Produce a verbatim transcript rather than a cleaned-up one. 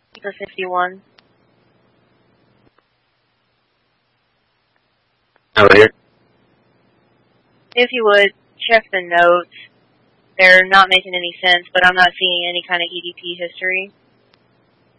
The fifty-one. Over here. If you would, check the notes. They're not making any sense, but I'm not seeing any kind of E D P history.